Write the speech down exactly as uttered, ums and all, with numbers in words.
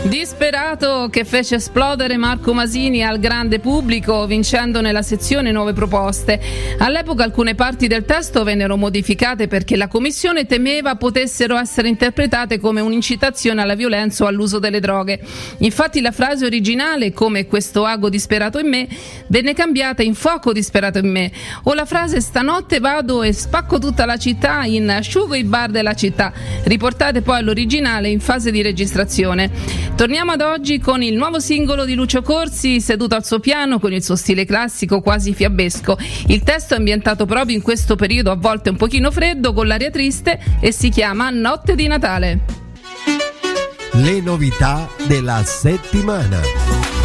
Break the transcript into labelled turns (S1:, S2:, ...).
S1: Disperato, che fece esplodere Marco Masini al grande pubblico vincendo nella sezione Nuove Proposte. All'epoca alcune parti del testo vennero modificate perché la commissione temeva potessero essere interpretate come un'incitazione alla violenza o all'uso delle droghe. Infatti la frase originale, come questo ago disperato in me, venne cambiata in fuoco disperato in me, o la frase stanotte vado e spacco tutta la città in asciugo i bar della città, riportate poi all'originale in fase di registrazione. Torniamo ad oggi con il nuovo singolo di Lucio Corsi, seduto al suo piano con il suo stile classico quasi fiabesco. Il testo è ambientato proprio in questo periodo a volte un pochino freddo con l'aria triste e si chiama Notte di Natale.
S2: Le novità della settimana.